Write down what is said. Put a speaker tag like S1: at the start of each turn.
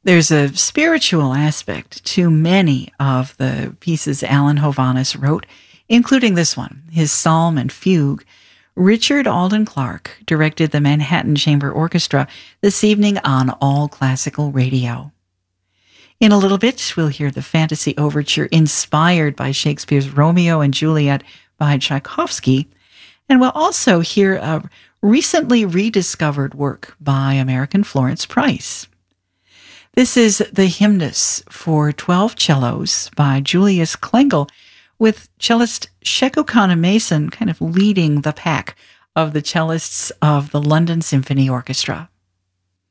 S1: There's a spiritual aspect to many of the pieces Alan Hovhaness wrote, including this one, his Psalm and Fugue. Richard Alden Clark directed the Manhattan Chamber Orchestra this evening on All Classical Radio. In a little bit, we'll hear the Fantasy Overture inspired by Shakespeare's Romeo and Juliet by Tchaikovsky, and we'll also hear a recently rediscovered work by American Florence Price. This is the Hymnus for 12 cellos by Julius Klengel, with cellist Sheku Mason kind of leading the pack of the cellists of the London Symphony Orchestra.